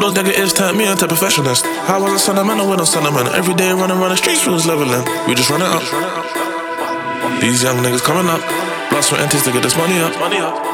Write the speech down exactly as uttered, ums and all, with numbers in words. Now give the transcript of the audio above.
those negatives turn me into perfectionist. How was a sentimental with no sentiment? Every day running around the streets was leveling. We just run it up. These young niggas coming up. Blood, sweat, and tears to get this money up.